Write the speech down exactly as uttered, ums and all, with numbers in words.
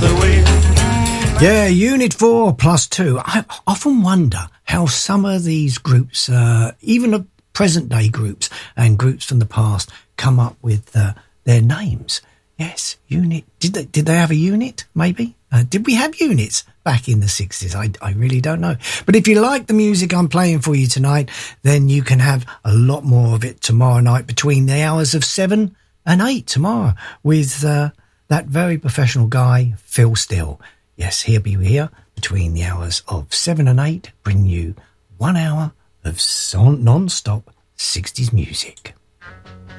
the way. Yeah, Unit four plus two. I often wonder how some of these groups, uh, even the present-day groups and groups from the past, come up with uh, their names. Yes, Unit. Did they, did they have a unit, maybe? Uh, did we have units back in the sixties? I, I really don't know. But if you like the music I'm playing for you tonight, then you can have a lot more of it tomorrow night between the hours of seven and eight tomorrow with uh, that very professional guy, Phil Still. Yes, he'll be here between the hours of seven and eight, bring you one hour of son- non-stop sixties music.